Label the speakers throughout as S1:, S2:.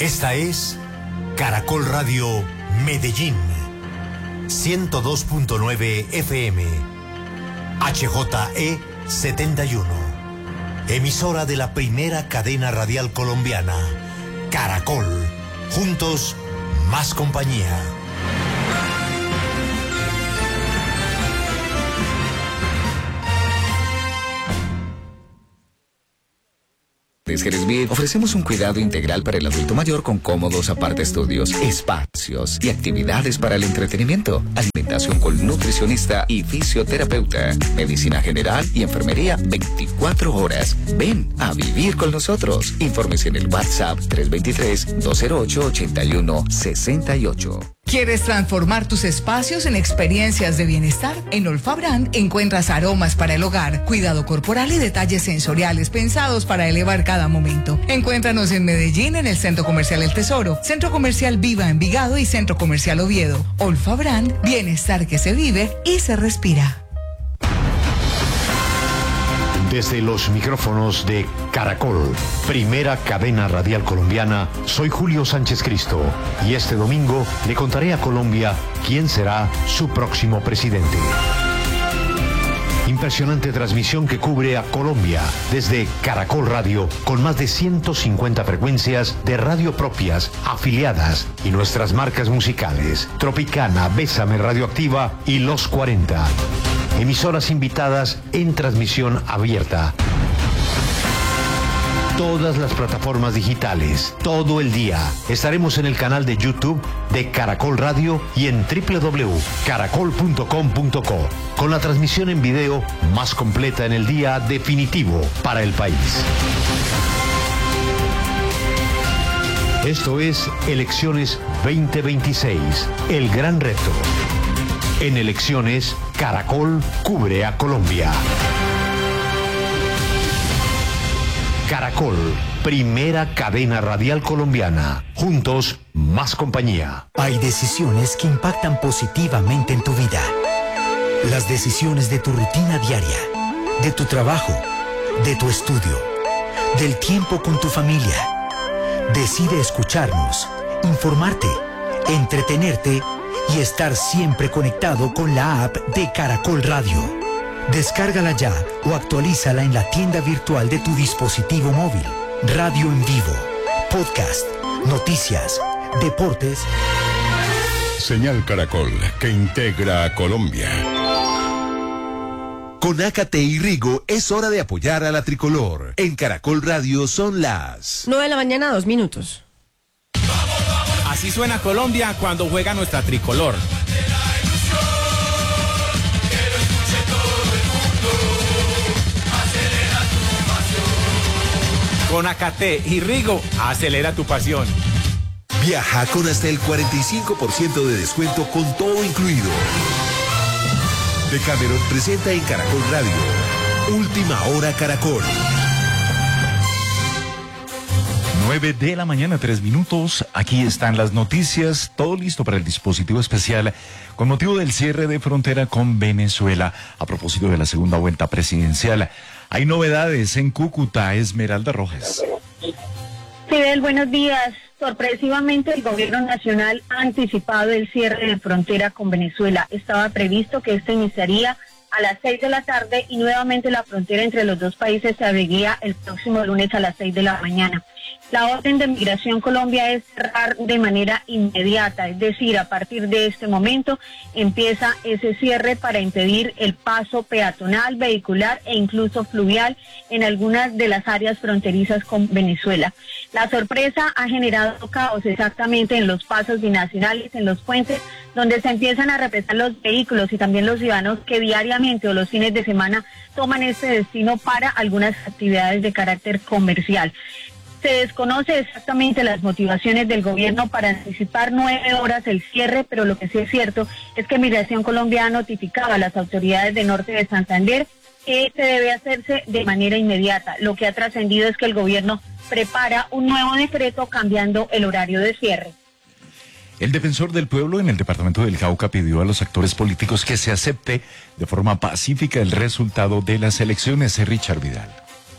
S1: Esta es Caracol Radio Medellín, 102.9 FM, HJE 71, emisora de la primera cadena radial colombiana, Caracol, juntos, más compañía.
S2: Geresbit ofrecemos un cuidado integral para el adulto mayor con cómodos apartaestudios, espacios y actividades para el entretenimiento, alimentación con nutricionista y fisioterapeuta, medicina general y enfermería 24 horas. Ven a vivir con nosotros. Informes en el WhatsApp 323-208-8168.
S3: ¿Quieres transformar tus espacios en experiencias de bienestar? En Olfabrand encuentras aromas para el hogar, cuidado corporal y detalles sensoriales pensados para elevar cada momento. Encuéntranos en Medellín, en el Centro Comercial El Tesoro, Centro Comercial Viva Envigado y Centro Comercial Oviedo. Olfabrand, bienestar que se vive y se respira.
S1: Desde los micrófonos de Caracol, primera cadena radial colombiana, soy Julio Sánchez Cristo y este domingo le contaré a Colombia quién será su próximo presidente. Impresionante transmisión que cubre a Colombia desde Caracol Radio, con más de 150 frecuencias de radio propias, afiliadas y nuestras marcas musicales: Tropicana, Bésame Radioactiva y Los 40. Emisoras invitadas en transmisión abierta. Todas las plataformas digitales, todo el día. Estaremos en el canal de YouTube de Caracol Radio y en www.caracol.com.co, con la transmisión en video más completa en el día definitivo para el país. Esto es Elecciones 2026, el gran reto. En elecciones, Caracol cubre a Colombia. Caracol, primera cadena radial colombiana. Juntos, más compañía.
S4: Hay decisiones que impactan positivamente en tu vida. Las decisiones de tu rutina diaria, de tu trabajo, de tu estudio, del tiempo con tu familia. Decide escucharnos, informarte, entretenerte y estar siempre conectado con la app de Caracol Radio. Descárgala ya o actualízala en la tienda virtual de tu dispositivo móvil. Radio en vivo, podcast, noticias, deportes.
S5: Señal Caracol, que integra a Colombia.
S6: Con Ácate y Rigo es hora de apoyar a la tricolor. En Caracol Radio son las
S7: 9 a.m, 2 minutos.
S8: Así suena Colombia cuando juega nuestra tricolor. Con Ácate y Rigo, acelera tu pasión.
S6: Viaja con hasta el 45% de descuento con todo incluido. Decameron presenta en Caracol Radio Última Hora Caracol.
S9: 9 de la mañana, 3 minutos. Aquí están las noticias. Todo listo para el dispositivo especial con motivo del cierre de frontera con Venezuela. A propósito de la segunda vuelta presidencial, hay novedades en Cúcuta. Esmeralda Rojas.
S10: Fidel, buenos días. Sorpresivamente, el gobierno nacional ha anticipado el cierre de frontera con Venezuela. Estaba previsto que este iniciaría a las 6 de la tarde y nuevamente la frontera entre los dos países se abriría el próximo lunes a las 6 de la mañana. La orden de Migración Colombia es cerrar de manera inmediata, es decir, a partir de este momento empieza ese cierre para impedir el paso peatonal, vehicular e incluso fluvial en algunas de las áreas fronterizas con Venezuela. La sorpresa ha generado caos exactamente en los pasos binacionales, en los puentes, donde se empiezan a represar los vehículos y también los ciudadanos que diariamente o los fines de semana toman este destino para algunas actividades de carácter comercial. Se desconoce exactamente las motivaciones del gobierno para anticipar 9 horas el cierre, pero lo que sí es cierto es que Migración Colombia ha notificado a las autoridades de Norte de Santander que se debe hacerse de manera inmediata. Lo que ha trascendido es que el gobierno prepara un nuevo decreto cambiando el horario de cierre.
S9: El defensor del pueblo en el departamento del Cauca pidió a los actores políticos que se acepte de forma pacífica el resultado de las elecciones. Richard Vidal.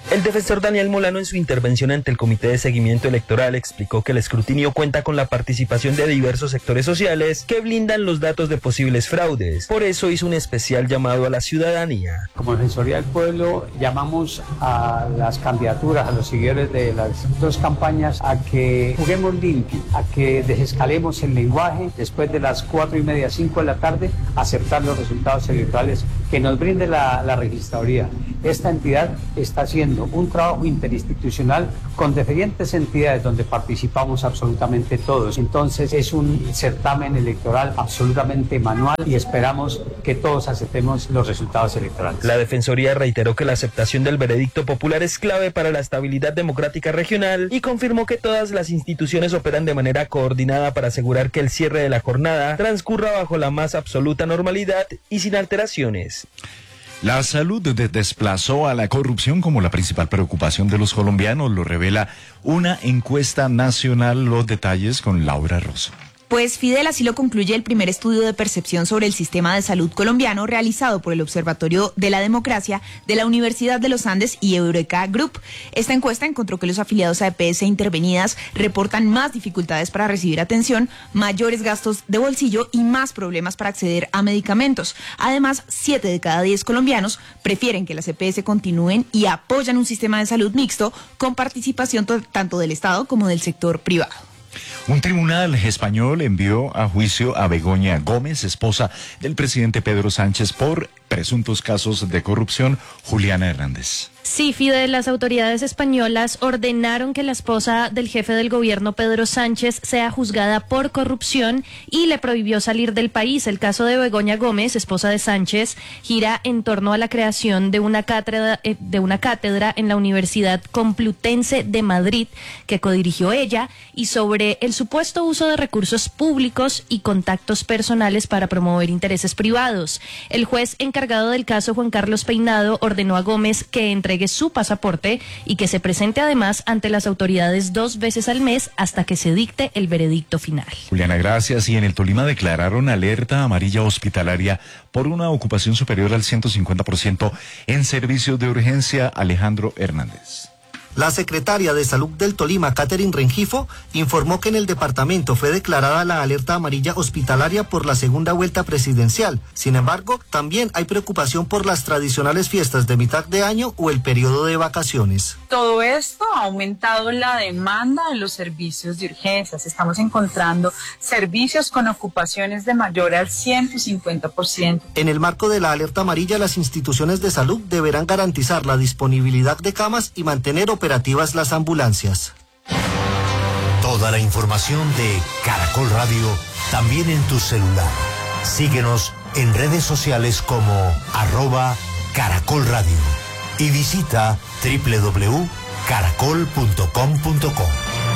S7: El defensor Daniel Molano, en su intervención ante el Comité de Seguimiento Electoral, explicó que el escrutinio cuenta con la participación de diversos sectores sociales que blindan los datos de posibles fraudes. Por eso hizo un especial llamado a la ciudadanía.
S11: Como Defensoría del Pueblo llamamos a las candidaturas, a los seguidores de las dos campañas, a que juguemos limpio, a que desescalemos el lenguaje, después de las 4:30, 5 de la tarde, aceptar los resultados electorales que nos brinde la registraduría. Esta entidad está haciendo un trabajo interinstitucional con diferentes entidades donde participamos absolutamente todos. Entonces es un certamen electoral absolutamente manual y esperamos que todos aceptemos los resultados electorales.
S7: La Defensoría reiteró que la aceptación del veredicto popular es clave para la estabilidad democrática regional y confirmó que todas las instituciones operan de manera coordinada para asegurar que el cierre de la jornada transcurra bajo la más absoluta normalidad y sin alteraciones.
S9: La salud desplazó a la corrupción como la principal preocupación de los colombianos, lo revela una encuesta nacional. Los detalles con Laura Rosso.
S12: Pues Fidel, así lo concluye el primer estudio de percepción sobre el sistema de salud colombiano realizado por el Observatorio de la Democracia de la Universidad de los Andes y Eureka Group. Esta encuesta encontró que los afiliados a EPS intervenidas reportan más dificultades para recibir atención, mayores gastos de bolsillo y más problemas para acceder a medicamentos. Además, 7 de cada 10 colombianos prefieren que las EPS continúen y apoyan un sistema de salud mixto con participación tanto del Estado como del sector privado.
S9: Un tribunal español envió a juicio a Begoña Gómez, esposa del presidente Pedro Sánchez, por presuntos casos de corrupción. Juliana Hernández.
S13: Sí, Fidel, las autoridades españolas ordenaron que la esposa del jefe del gobierno, Pedro Sánchez, sea juzgada por corrupción y le prohibió salir del país. El caso de Begoña Gómez, esposa de Sánchez, gira en torno a la creación de una cátedra en la Universidad Complutense de Madrid, que codirigió ella, y sobre el supuesto uso de recursos públicos y contactos personales para promover intereses privados. El juez encargado del caso, Juan Carlos Peinado, ordenó a Gómez que entregue su pasaporte y que se presente además ante las autoridades 2 veces al mes hasta que se dicte el veredicto final.
S9: Juliana, gracias. Y en el Tolima declararon alerta amarilla hospitalaria por una ocupación superior al 150% en servicios de urgencia. Alejandro Hernández.
S14: La secretaria de Salud del Tolima, Catherine Rengifo, informó que en el departamento fue declarada la alerta amarilla hospitalaria por la segunda vuelta presidencial. Sin embargo, también hay preocupación por las tradicionales fiestas de mitad de año o el periodo de vacaciones.
S15: Todo esto ha aumentado la demanda de los servicios de urgencias. Estamos encontrando servicios con ocupaciones de mayor al 150%.
S14: En el marco de la alerta amarilla, las instituciones de salud deberán garantizar la disponibilidad de camas y mantener operativas las ambulancias.
S1: Toda la información de Caracol Radio también en tu celular. Síguenos en redes sociales como @Caracol Radio y visita www.caracol.com.co.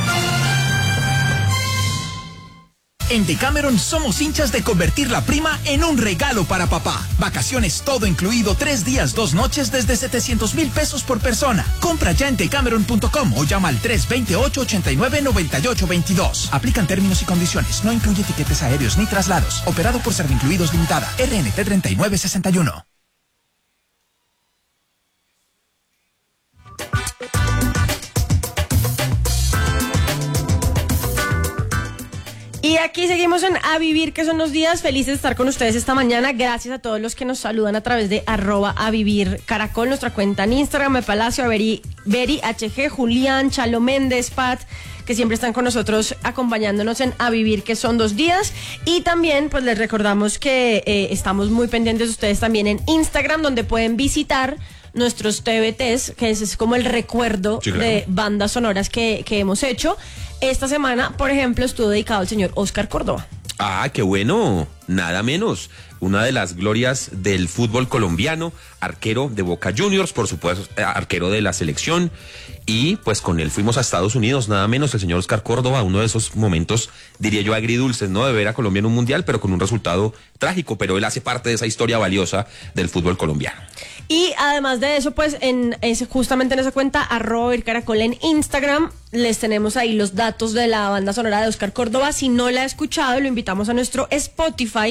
S16: En Decameron somos hinchas de convertir la prima en un regalo para papá. Vacaciones todo incluido, 3 días, 2 noches desde 700,000 pesos por persona. Compra ya en decameron.com o llama al 328-89-9822. Aplican términos y condiciones. No incluye tiquetes aéreos ni traslados. Operado por Servincluidos Limitada. RNT 3961.
S17: Y aquí seguimos en A Vivir, que son los días. Felices de estar con ustedes esta mañana. Gracias a todos los que nos saludan a través de @avivircaracol, nuestra cuenta en Instagram, de Palacio, Beri HG, Julián, Chalo Méndez, Pat, que siempre están con nosotros acompañándonos en A Vivir, que son 2 días. Y también pues les recordamos que estamos muy pendientes de ustedes también en Instagram, donde pueden visitar nuestros TBTs, que es como el recuerdo de bandas sonoras que hemos hecho. Esta semana, por ejemplo, estuvo dedicado al señor Óscar Córdoba.
S18: Ah, qué bueno, nada menos. Una de las glorias del fútbol colombiano, arquero de Boca Juniors, por supuesto, arquero de la selección. Y pues con él fuimos a Estados Unidos, nada menos, el señor Óscar Córdoba, uno de esos momentos, diría yo, agridulces, ¿no? De ver a Colombia en un mundial, pero con un resultado trágico. Pero él hace parte de esa historia valiosa del fútbol colombiano.
S17: Y además de eso, pues justamente en esa cuenta, @Caracol en Instagram, les tenemos ahí los datos de la banda sonora de Óscar Córdoba. Si no la ha escuchado, lo invitamos a nuestro Spotify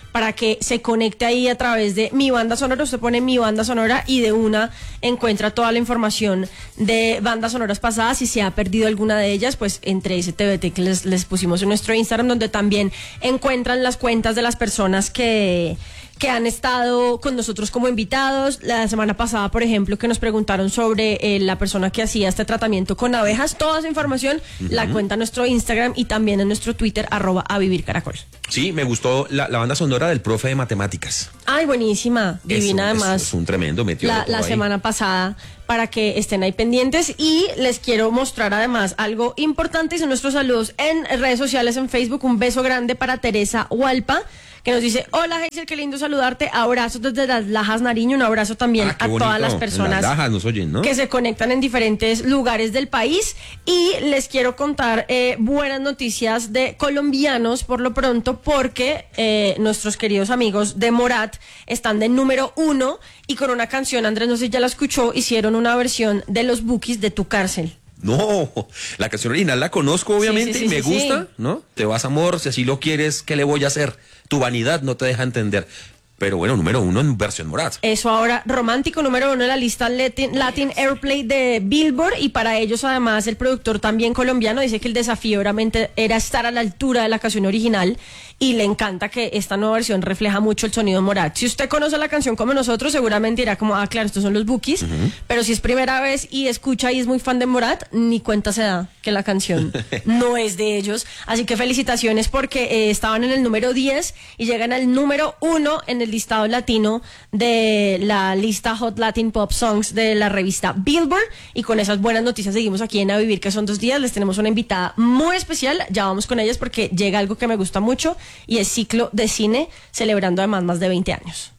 S17: para que se conecte ahí a través de Mi Banda Sonora. Usted pone Mi Banda Sonora y de una encuentra toda la información de bandas sonoras pasadas. Si se ha perdido alguna de ellas, pues entre ese TBT que les pusimos en nuestro Instagram, donde también encuentran las cuentas de las personas que han estado con nosotros como invitados. La semana pasada, por ejemplo, que nos preguntaron sobre la persona que hacía este tratamiento con abejas. Toda esa información la cuenta en nuestro Instagram y también en nuestro Twitter, @avivircaracol.
S18: Sí, me gustó la banda sonora del profe de matemáticas.
S17: Ay, buenísima, divina. Además.
S18: Es un tremendo metido.
S17: La semana pasada, para que estén ahí pendientes. Y les quiero mostrar además algo importante, y son nuestros saludos en redes sociales, en Facebook. Un beso grande para Teresa Hualpa, que nos dice: hola Hazel, qué lindo saludarte, abrazos desde Las Lajas, Nariño. Un abrazo también a todas las personas
S18: Las Lajas nos oyen, ¿no?
S17: Que se conectan en diferentes lugares del país. Y les quiero contar buenas noticias de colombianos por lo pronto, porque nuestros queridos amigos de Morat están de número 1 y con una canción, Andrés, no sé si ya la escuchó, hicieron una versión de Los Bukis de Tu Cárcel.
S18: No, la canción original la conozco obviamente,
S17: sí,
S18: y me gusta,
S17: sí.
S18: ¿no? Te vas, amor, si así lo quieres, ¿qué le voy a hacer? Tu vanidad no te deja entender. Pero bueno, número 1 en versión Morat.
S17: Eso ahora, romántico, número 1 en la lista Latin Airplay de Billboard. Y para ellos, además, el productor también colombiano dice que el desafío realmente era estar a la altura de la canción original. Y le encanta que esta nueva versión refleja mucho el sonido Morat. Si usted conoce la canción como nosotros, seguramente dirá como, claro, estos son los Bukis. Pero si es primera vez y escucha y es muy fan de Morat, ni cuenta se da que la canción no es de ellos. Así que felicitaciones, porque estaban en el número 10 y llegan al número 1 en el listado latino de la lista Hot Latin Pop Songs de la revista Billboard. Y con esas buenas noticias seguimos aquí en A Vivir, que son 2 días. Les tenemos una invitada muy especial. Ya vamos con ellas porque llega algo que me gusta mucho, y es ciclo de cine, celebrando además más de 20 años.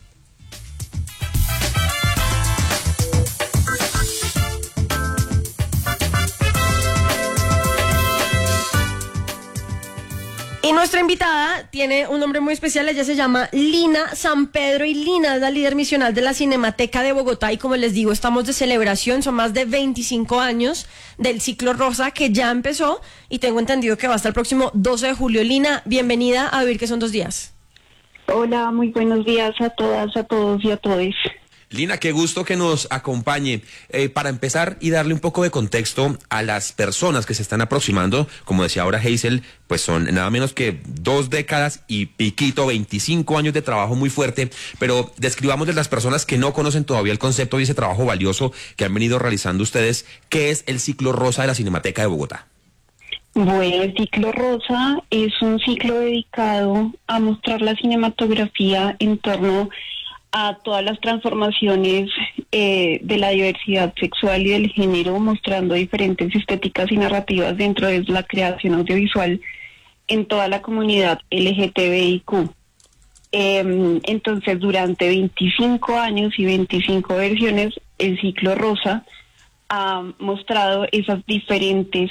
S17: Y nuestra invitada tiene un nombre muy especial. Ella se llama Lina San Pedro, y Lina es la líder misional de la Cinemateca de Bogotá. Y como les digo, estamos de celebración, son más de 25 años del ciclo rosa, que ya empezó y tengo entendido que va hasta el próximo 12 de julio. Lina, bienvenida a Vivir, que son 2 días.
S19: Hola, muy buenos días a todas, a todos y a todos.
S18: Lina, qué gusto que nos acompañe. Para empezar y darle un poco de contexto a las personas que se están aproximando, como decía ahora Hazel, pues son nada menos que 2 décadas y piquito, 25 años de trabajo muy fuerte, pero describamos de las personas que no conocen todavía el concepto y ese trabajo valioso que han venido realizando ustedes. ¿Qué es el ciclo rosa de la Cinemateca de Bogotá?
S19: Bueno, el ciclo rosa es un ciclo dedicado a mostrar la cinematografía en torno a todas las transformaciones de la diversidad sexual y del género, mostrando diferentes estéticas y narrativas dentro de la creación audiovisual en toda la comunidad LGTBIQ. Entonces, durante 25 años y 25 versiones, el ciclo rosa ha mostrado esas diferentes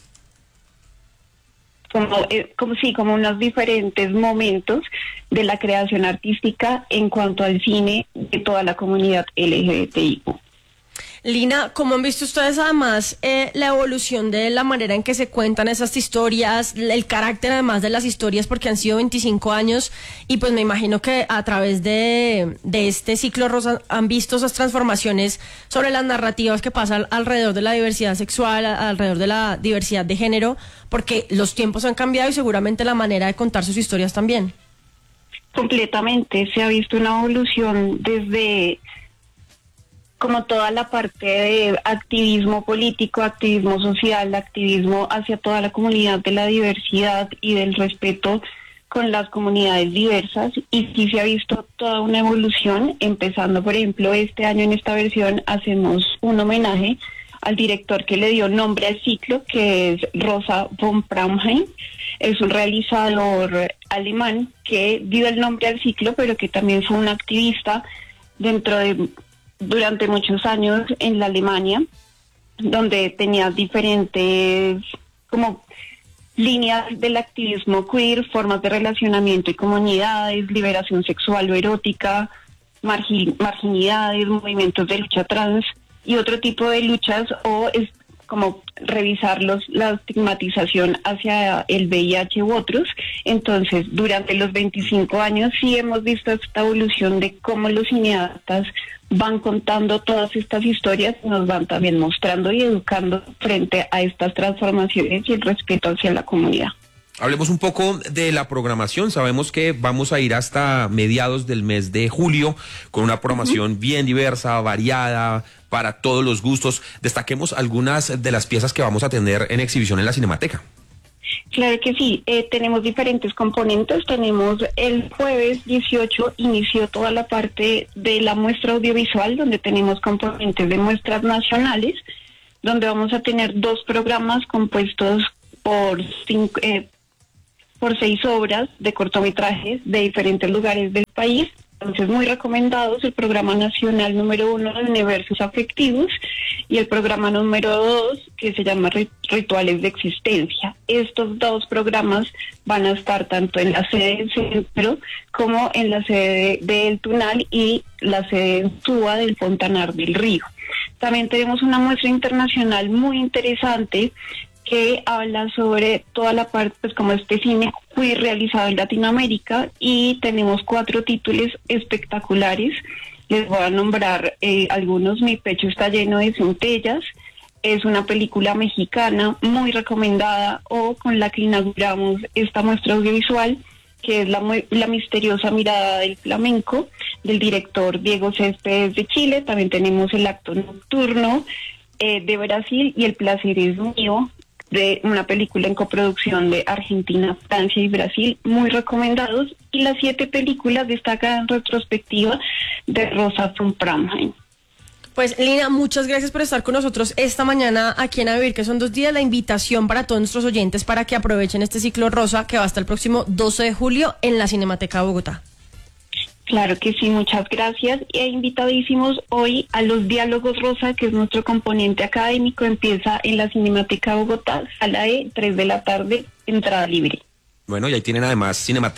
S19: como unos diferentes momentos de la creación artística en cuanto al cine de toda la comunidad LGBTIQ.
S17: Lina, ¿cómo han visto ustedes además la evolución de la manera en que se cuentan esas historias, el carácter además de las historias, porque han sido 25 años y pues me imagino que a través de este ciclo rosa han visto esas transformaciones sobre las narrativas que pasan alrededor de la diversidad sexual, alrededor de la diversidad de género, porque los tiempos han cambiado y seguramente la manera de contar sus historias también?
S19: Completamente, se ha visto una evolución desde como toda la parte de activismo político, activismo social, activismo hacia toda la comunidad de la diversidad y del respeto con las comunidades diversas, y sí se ha visto toda una evolución, empezando por ejemplo este año en esta versión hacemos un homenaje al director que le dio nombre al ciclo, que es Rosa von Braunheim. Es un realizador alemán que dio el nombre al ciclo, pero que también fue un activista durante muchos años en la Alemania, donde tenía diferentes como líneas del activismo queer, formas de relacionamiento y comunidades, liberación sexual o erótica, marginidades, movimientos de lucha trans y otro tipo de luchas o como revisar la estigmatización hacia el VIH u otros. Entonces, durante los 25 años sí hemos visto esta evolución de cómo los cineastas van contando todas estas historias, nos van también mostrando y educando frente a estas transformaciones y el respeto hacia la comunidad.
S18: Hablemos un poco de la programación. Sabemos que vamos a ir hasta mediados del mes de julio con una programación bien diversa, variada, para todos los gustos. Destaquemos algunas de las piezas que vamos a tener en exhibición en la Cinemateca.
S19: Claro que sí, tenemos diferentes componentes. Tenemos el jueves 18, inició toda la parte de la muestra audiovisual, donde tenemos componentes de muestras nacionales, donde vamos a tener 2 programas compuestos por 6 obras de cortometrajes de diferentes lugares del país. Entonces, muy recomendados el programa nacional número 1 de Universos Afectivos y el programa número 2 que se llama Rituales de Existencia. Estos 2 programas van a estar tanto en la sede del centro como en la sede del Tunal y la sede en Suba del Fontanar del Río. También tenemos una muestra internacional muy interesante que habla sobre toda la parte, pues como este cine fue realizado en Latinoamérica, y tenemos 4 títulos espectaculares. Les voy a nombrar algunos. Mi pecho está lleno de centellas, es una película mexicana muy recomendada, o con la que inauguramos esta muestra audiovisual, que es la misteriosa mirada del flamenco, del director Diego Céspedes de Chile. También tenemos El acto nocturno de Brasil y El placer es mío, de una película en coproducción de Argentina, Francia y Brasil, muy recomendados. Y las 7 películas destacan en retrospectiva de Rosa von Braunheim.
S17: Pues Lina, muchas gracias por estar con nosotros esta mañana aquí en A Vivir, que son 2 días. La invitación para todos nuestros oyentes para que aprovechen este ciclo rosa que va hasta el próximo 12 de julio en la Cinemateca de Bogotá.
S19: Claro que sí, muchas gracias. E invitadísimos hoy a los Diálogos Rosa, que es nuestro componente académico. Empieza en la Cinemateca de Bogotá, sala E, 3 de la tarde, entrada libre.
S18: Bueno, y ahí tienen además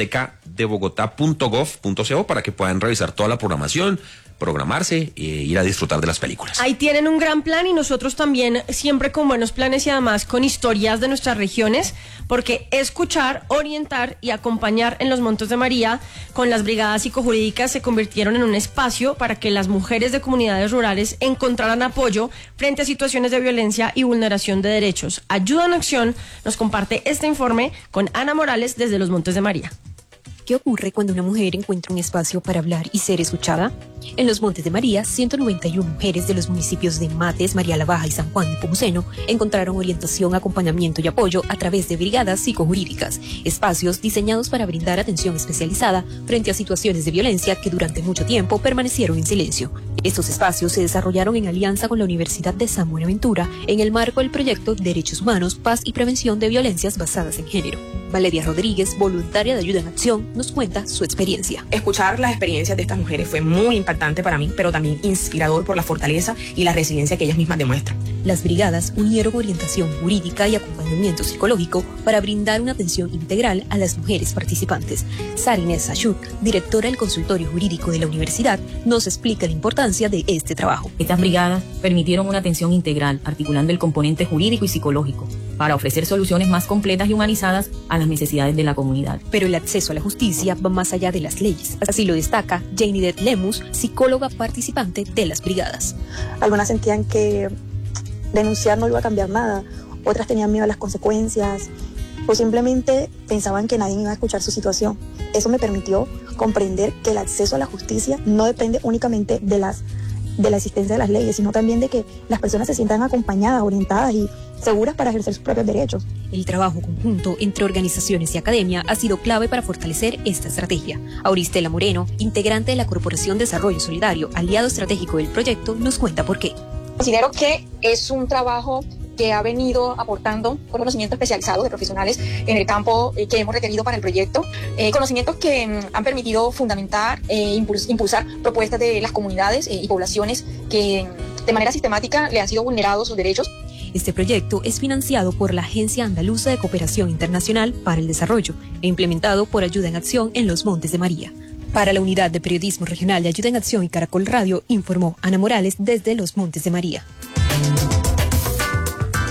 S18: cinematecadebogotá.gov.co para que puedan revisar toda la programación, programarse e ir a disfrutar de las películas.
S17: Ahí tienen un gran plan, y nosotros también siempre con buenos planes y además con historias de nuestras regiones, porque escuchar, orientar y acompañar en los Montes de María con las brigadas psicojurídicas se convirtieron en un espacio para que las mujeres de comunidades rurales encontraran apoyo frente a situaciones de violencia y vulneración de derechos. Ayuda en Acción nos comparte este informe con Ana Morales desde los Montes de María.
S20: ¿Qué ocurre cuando una mujer encuentra un espacio para hablar y ser escuchada? En los Montes de María, 191 mujeres de los municipios de Mates, María la Baja y San Juan de Pomuceno encontraron orientación, acompañamiento y apoyo a través de brigadas psicojurídicas, espacios diseñados para brindar atención especializada frente a situaciones de violencia que durante mucho tiempo permanecieron en silencio. Estos espacios se desarrollaron en alianza con la Universidad de San Buenaventura en el marco del proyecto Derechos Humanos, Paz y Prevención de Violencias Basadas en Género. Valeria Rodríguez, voluntaria de Ayuda en Acción, nos cuenta su experiencia.
S21: Escuchar las experiencias de estas mujeres fue muy impactante para mí, pero también inspirador por la fortaleza y la resiliencia que ellas mismas demuestran.
S20: Las brigadas unieron orientación jurídica y acompañamiento psicológico para brindar una atención integral a las mujeres participantes. Sara Inés Sachuk, directora del consultorio jurídico de la universidad, nos explica la importancia de este trabajo.
S22: Estas brigadas permitieron una atención integral, articulando el componente jurídico y psicológico, para ofrecer soluciones más completas y humanizadas a las necesidades de la comunidad.
S20: Pero el acceso a la justicia va más allá de las leyes. Así lo destaca Janidet Lemus, psicóloga participante de las brigadas.
S23: Algunas sentían que denunciar no iba a cambiar nada, otras tenían miedo a las consecuencias o simplemente pensaban que nadie iba a escuchar su situación. Eso me permitió comprender que el acceso a la justicia no depende únicamente de la existencia de las leyes, sino también de que las personas se sientan acompañadas, orientadas y seguras para ejercer sus propios derechos.
S20: El trabajo conjunto entre organizaciones y academia ha sido clave para fortalecer esta estrategia. Auristela Moreno, integrante de la Corporación Desarrollo Solidario, aliado estratégico del proyecto, nos cuenta por qué.
S24: Considero que es un trabajo que ha venido aportando conocimiento especializado de profesionales en el campo que hemos requerido para el proyecto, conocimientos que han permitido fundamentar e impulsar propuestas de las comunidades y poblaciones que de manera sistemática le han sido vulnerados sus derechos.
S20: Este proyecto es financiado por la Agencia Andaluza de Cooperación Internacional para el Desarrollo e implementado por Ayuda en Acción en los Montes de María. Para la Unidad de Periodismo Regional de Ayuda en Acción y Caracol Radio, informó Ana Morales desde los Montes de María.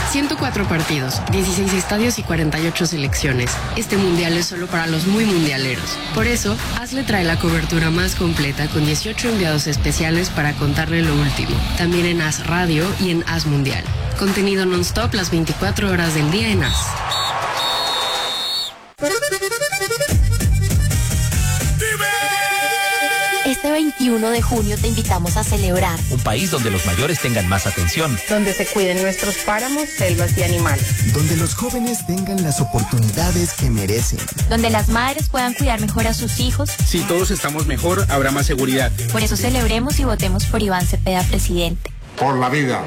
S2: 104 partidos, 16 estadios y 48 selecciones. Este mundial es solo para los muy mundialeros. Por eso, AS le trae la cobertura más completa con 18 enviados especiales para contarle lo último. También en AS Radio y en AS Mundial. Contenido non-stop las 24 horas del día en AS.
S3: Este 21 de junio te invitamos a celebrar.
S4: Un país donde los mayores tengan más atención.
S5: Donde se cuiden nuestros páramos, selvas y animales.
S25: Donde los jóvenes tengan las oportunidades que merecen.
S3: Donde las madres puedan cuidar mejor a sus hijos.
S26: Si todos estamos mejor, habrá más seguridad.
S3: Por eso celebremos y votemos por Iván Cepeda, presidente.
S26: Por la vida.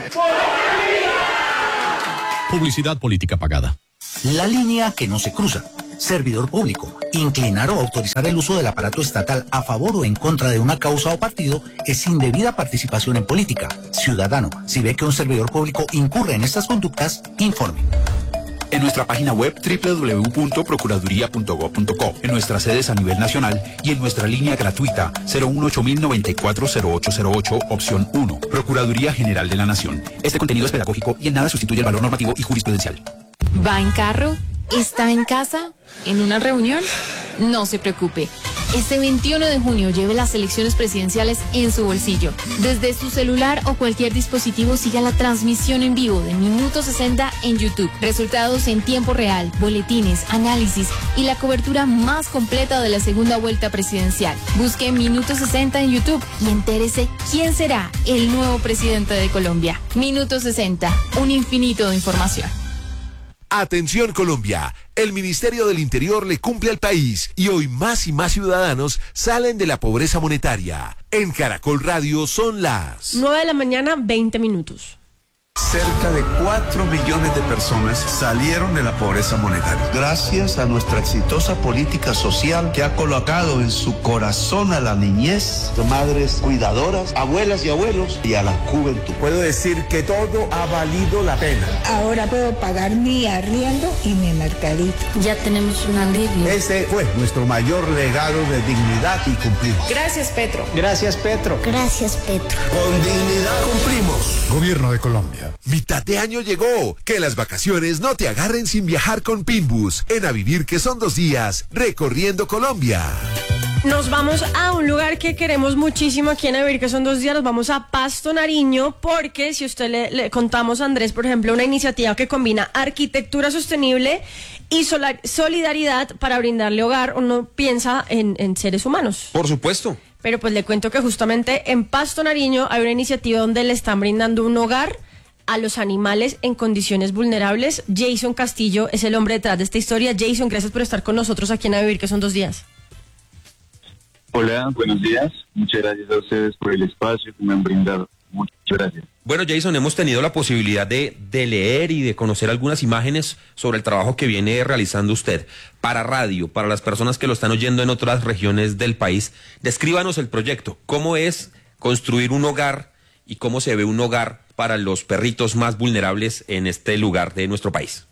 S27: Publicidad política pagada.
S28: La línea que no se cruza. Servidor público. Inclinar o autorizar el uso del aparato estatal a favor o en contra de una causa o partido es indebida participación en política. Ciudadano, si ve que un servidor público incurre en estas conductas, informe.
S29: En nuestra página web www.procuraduría.gov.co, en nuestras sedes a nivel nacional y en nuestra línea gratuita 018-094-0808, opción 1. Procuraduría General de la Nación. Este contenido es pedagógico y en nada sustituye el valor normativo y jurisprudencial.
S30: ¿Va en carro? ¿Está en casa? ¿En una reunión? No se preocupe. Este 21 de junio lleve las elecciones presidenciales en su bolsillo. Desde su celular o cualquier dispositivo siga la transmisión en vivo de Minuto 60 en YouTube. Resultados en tiempo real, boletines, análisis y la cobertura más completa de la segunda vuelta presidencial. Busque Minuto 60 en YouTube y entérese quién será el nuevo presidente de Colombia. Minuto 60, un infinito de información.
S6: Atención Colombia, el Ministerio del Interior le cumple al país y hoy más y más ciudadanos salen de la pobreza monetaria. En Caracol Radio son las
S17: 9 de la mañana, 20 minutos.
S31: Cerca de 4 millones de personas salieron de la pobreza monetaria.
S32: Gracias a nuestra exitosa política social que ha colocado en su corazón a la niñez, de madres cuidadoras, abuelas y abuelos y a la juventud.
S31: Puedo decir que todo ha valido la pena.
S33: Ahora puedo pagar mi arriendo y mi mercadito.
S34: Ya tenemos un alivio.
S31: Ese fue nuestro mayor legado de dignidad y cumplimos.
S34: Gracias, Petro.
S31: Gracias, Petro.
S34: Gracias, Petro.
S31: Con dignidad cumplimos.
S1: Gobierno de Colombia.
S6: Mitad de año llegó. Que las vacaciones no te agarren sin viajar con Pinbus. En A Vivir que son 2 días, recorriendo Colombia.
S17: Nos vamos a un lugar que queremos muchísimo aquí en A Vivir que son 2 días. Nos vamos a Pasto Nariño porque si usted le contamos a Andrés, por ejemplo, una iniciativa que combina arquitectura sostenible y solidaridad para brindarle hogar, uno piensa en seres humanos.
S18: Por supuesto.
S17: Pero pues le cuento que justamente en Pasto Nariño hay una iniciativa donde le están brindando un hogar a los animales en condiciones vulnerables. Jason Castillo es el hombre detrás de esta historia. Jason, gracias por estar con nosotros aquí en A Vivir que son 2 días.
S35: Hola, buenos días. Muchas gracias a ustedes por el espacio que me han brindado. Muchas gracias.
S18: Bueno, Jason, hemos tenido la posibilidad de leer y de conocer algunas imágenes sobre el trabajo que viene realizando usted para radio, para las personas que lo están oyendo en otras regiones del país. Descríbanos el proyecto. ¿Cómo es construir un hogar y cómo se ve un hogar para los perritos más vulnerables en este lugar de nuestro país?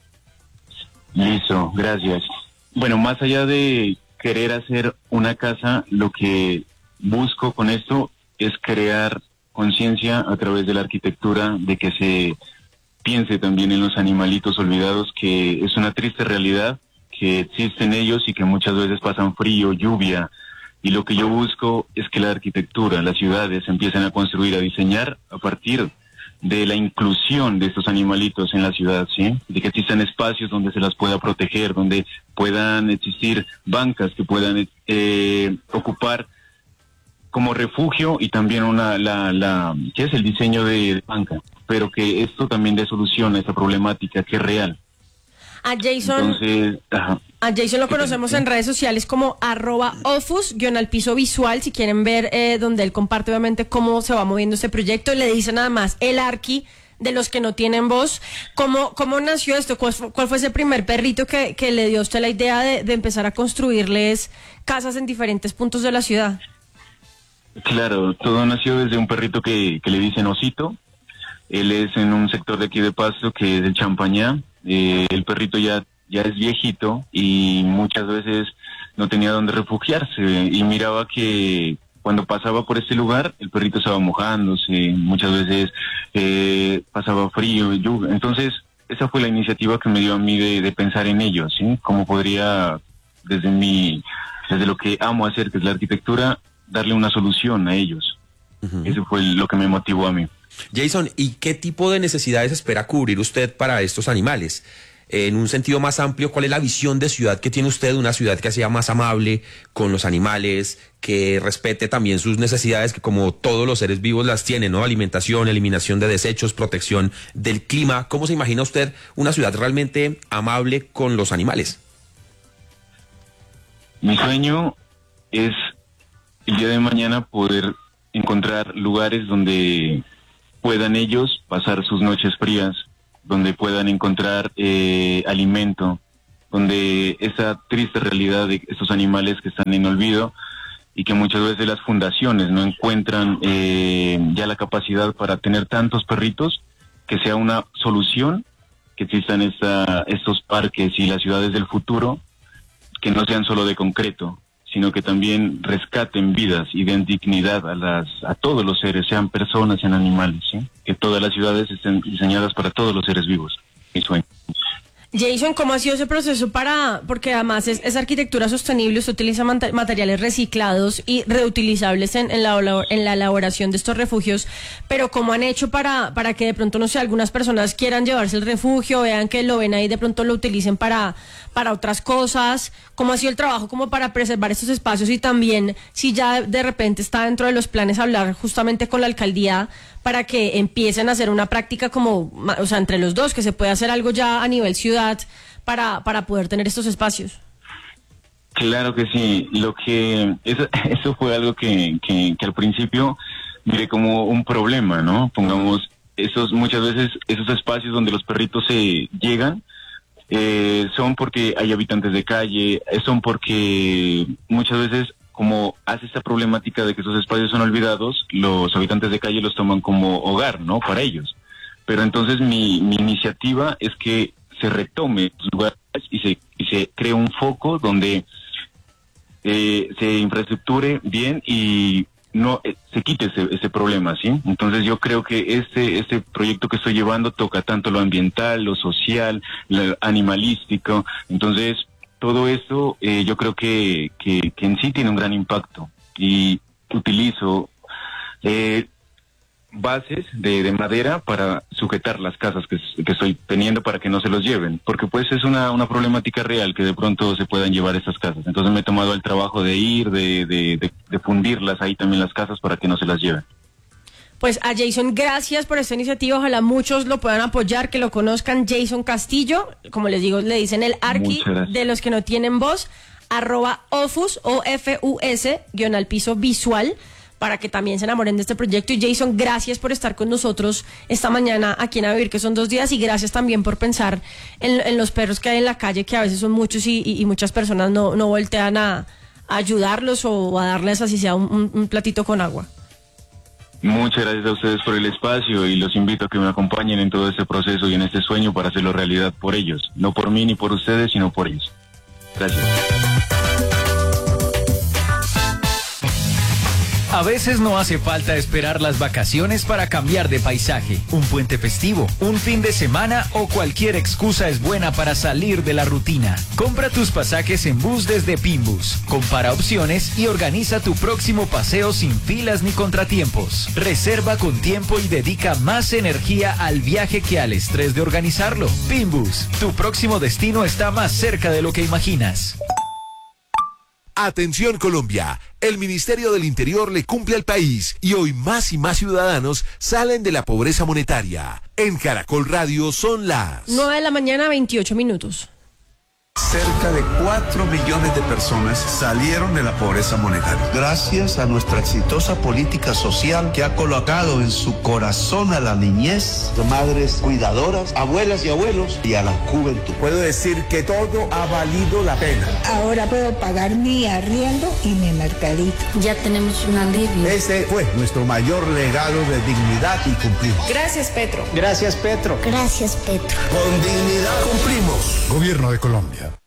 S35: Listo, gracias. Bueno, más allá de querer hacer una casa, lo que busco con esto es crear conciencia a través de la arquitectura, de que se piense también en los animalitos olvidados, que es una triste realidad, que existen ellos y que muchas veces pasan frío, lluvia, y lo que yo busco es que la arquitectura, las ciudades empiecen a construir, a diseñar a partir de la inclusión de estos animalitos en la ciudad, ¿sí? De que existan espacios donde se las pueda proteger, donde puedan existir bancas que puedan ocupar como refugio y también ¿qué es el diseño de banca? Pero que esto también dé solución a esta problemática que es real.
S17: A Jason,
S35: entonces,
S17: a Jason lo conocemos en redes sociales como @ofus_visual, si quieren ver donde él comparte obviamente cómo se va moviendo este proyecto. Le dice nada más el arqui de los que no tienen voz. ¿Cómo nació esto? ¿Cuál fue ese primer perrito que le dio a usted la idea de empezar a construirles casas en diferentes puntos de la ciudad?
S35: Claro, todo nació desde un perrito que le dicen Osito. Él es en un sector de aquí de Pasto que es el Champañá. El perrito ya es viejito y muchas veces no tenía dónde refugiarse y miraba que cuando pasaba por este lugar, el perrito estaba mojándose, muchas veces pasaba frío, lluvia. Entonces, esa fue la iniciativa que me dio a mí de pensar en ellos, ¿sí? Cómo podría, desde lo que amo hacer, que es la arquitectura, darle una solución a ellos. Eso fue lo que me motivó a mí.
S18: Jason, ¿y qué tipo de necesidades espera cubrir usted para estos animales? En un sentido más amplio, ¿cuál es la visión de ciudad que tiene usted? Una ciudad que sea más amable con los animales, que respete también sus necesidades, que como todos los seres vivos las tienen, ¿no? Alimentación, eliminación de desechos, protección del clima. ¿Cómo se imagina usted una ciudad realmente amable con los animales?
S35: Mi sueño es el día de mañana poder encontrar lugares donde puedan ellos pasar sus noches frías, donde puedan encontrar alimento, donde esa triste realidad de estos animales que están en olvido y que muchas veces las fundaciones no encuentran ya la capacidad para tener tantos perritos, que sea una solución, que existan estos parques y las ciudades del futuro, que no sean solo de concreto, sino que también rescaten vidas y den dignidad a todos los seres, sean personas, sean animales, ¿sí? Que todas las ciudades estén diseñadas para todos los seres vivos. Mi sueño.
S17: Jason, ¿cómo ha sido ese proceso porque además es arquitectura sostenible, usted utiliza materiales reciclados y reutilizables en la elaboración de estos refugios, pero cómo han hecho para que de pronto, no sé, algunas personas quieran llevarse el refugio, vean que lo ven ahí, de pronto lo utilicen para otras cosas? ¿Cómo ha sido el trabajo como para preservar estos espacios? Y también, si ya de repente está dentro de los planes hablar justamente con la alcaldía para que empiecen a hacer una práctica como, o sea, entre los dos, que se pueda hacer algo ya a nivel ciudad para poder tener estos espacios.
S35: Claro que sí. Eso fue algo que al principio miré como un problema, ¿no? Pongamos, muchas veces esos espacios donde los perritos se llegan, son porque hay habitantes de calle, son porque muchas veces, como hace esta problemática de que esos espacios son olvidados, los habitantes de calle los toman como hogar, ¿no? Para ellos. Pero entonces mi iniciativa es que se retome los lugares y se cree un foco donde se infraestructure bien y no se quite ese problema, ¿sí? Entonces yo creo que este proyecto que estoy llevando toca tanto lo ambiental, lo social, lo animalístico. Entonces todo esto yo creo que en sí tiene un gran impacto, y utilizo bases de madera para sujetar las casas que estoy teniendo para que no se los lleven, porque pues es una problemática real que de pronto se puedan llevar esas casas. Entonces me he tomado el trabajo de ir, de fundirlas ahí también las casas para que no se las lleven.
S17: Pues a Jason, gracias por esta iniciativa, ojalá muchos lo puedan apoyar, que lo conozcan. Jason Castillo, como les digo, le dicen el Arqui de los que no tienen voz, @ofus, OFUS, _ visual, para que también se enamoren de este proyecto. Y Jason, gracias por estar con nosotros esta mañana aquí en A Vivir, que son 2 días, y gracias también por pensar en los perros que hay en la calle, que a veces son muchos y muchas personas no voltean a ayudarlos o a darles así sea un platito con agua.
S35: Muchas gracias a ustedes por el espacio y los invito a que me acompañen en todo este proceso y en este sueño para hacerlo realidad por ellos. No por mí ni por ustedes, sino por ellos. Gracias.
S7: A veces no hace falta esperar las vacaciones para cambiar de paisaje. Un puente festivo, un fin de semana o cualquier excusa es buena para salir de la rutina. Compra tus pasajes en bus desde Pinbus. Compara opciones y organiza tu próximo paseo sin filas ni contratiempos. Reserva con tiempo y dedica más energía al viaje que al estrés de organizarlo. Pinbus, tu próximo destino está más cerca de lo que imaginas.
S6: Atención Colombia, el Ministerio del Interior le cumple al país y hoy más y más ciudadanos salen de la pobreza monetaria. En Caracol Radio son las
S17: 9:28 a.m.
S31: Cerca de 4 millones de personas salieron de la pobreza monetaria.
S32: Gracias a nuestra exitosa política social que ha colocado en su corazón a la niñez, de madres cuidadoras, abuelas y abuelos, y a la juventud.
S31: Puedo decir que todo ha valido la pena.
S33: Ahora puedo pagar mi arriendo y mi mercadito.
S34: Ya tenemos un alivio.
S31: Ese fue nuestro mayor legado de dignidad y cumplimos.
S5: Gracias, Petro.
S31: Gracias, Petro.
S34: Gracias, Petro.
S31: Con dignidad cumplimos.
S27: Gobierno de Colombia.